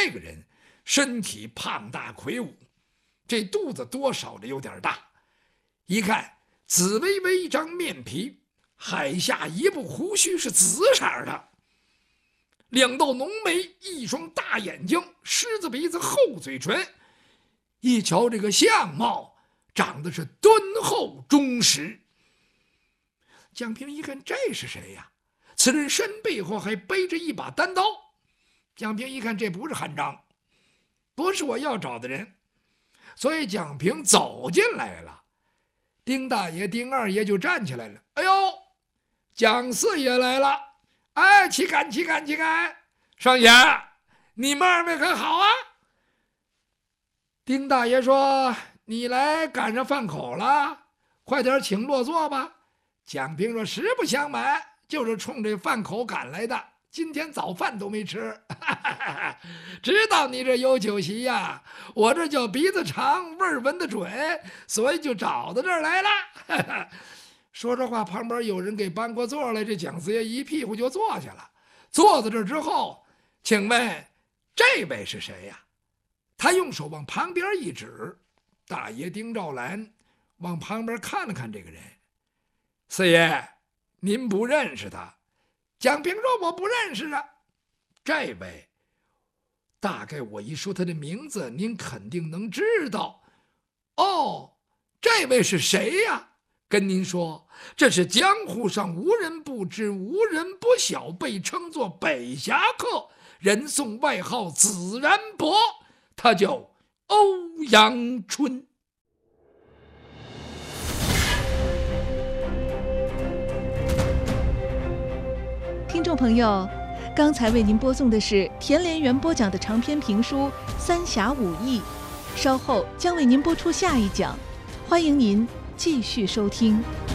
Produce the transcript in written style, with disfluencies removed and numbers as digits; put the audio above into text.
这个人身体胖大魁梧，这肚子多少的有点大，一看紫微微一张面皮，海下一部胡须是紫色的，两道浓眉，一双大眼睛，狮子鼻子，厚嘴唇，一瞧这个相貌长得是敦厚忠实。蒋平一看，这是谁呀？此人身背后还背着一把单刀。蒋平一看，这不是韩章，不是我要找的人，所以蒋平走进来了。丁大爷、丁二爷就站起来了。哎呦，蒋四爷来了！哎，岂敢！少爷，你们二位很好啊。丁大爷说：“你来赶上饭口了，快点请落座吧。”蒋平说：“实不相瞒，就是冲这饭口赶来的，今天早饭都没吃。知道你这有酒席呀，我这叫鼻子长，味儿闻得准，所以就找到这儿来了。”说着话，旁边有人给搬过座来，这蒋四爷一屁股就坐下了。坐在这儿之后，请问这位是谁呀？他用手往旁边一指，大爷丁兆兰往旁边看了看这个人。四爷，您不认识他？蒋平说：“我不认识啊。”这位大概我一说他的名字，您肯定能知道。哦，这位是谁呀？跟您说，这是江湖上无人不知、无人不晓，被称作北侠客，人送外号紫然伯，他叫欧阳春。 听众朋友，刚才为您播送的是田连元播讲的长篇评书《三侠五义》，稍后将为您播出下一讲，欢迎您继续收听。